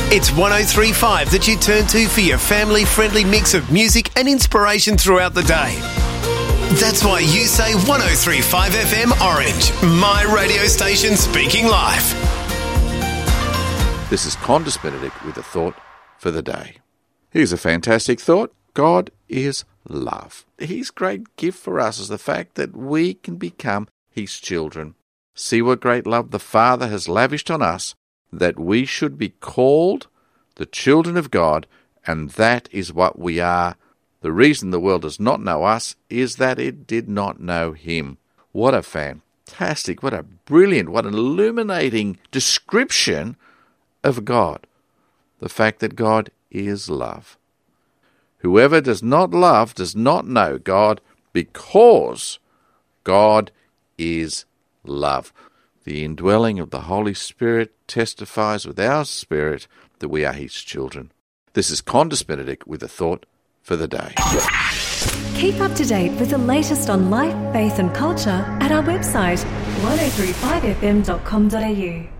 It's 103.5 that you turn to for your family-friendly mix of music and inspiration throughout the day. That's why you say 103.5 FM Orange, my radio station speaking live. This is Qantas Benedict with a thought for the day. Here's a fantastic thought. God is love. His great gift for us is the fact that we can become His children. See what great love the Father has lavished on us, that we should be called the children of God, and that is what we are. The reason the world does not know us is that it did not know Him. What a fantastic, what a brilliant, what an illuminating description of God. The fact that God is love. Whoever does not love does not know God, because God is love. The indwelling of the Holy Spirit testifies with our spirit that we are His children. This is Qantas Benedict with a thought for the day. Keep up to date with the latest on life, faith and culture at our website 1035fm.com.au.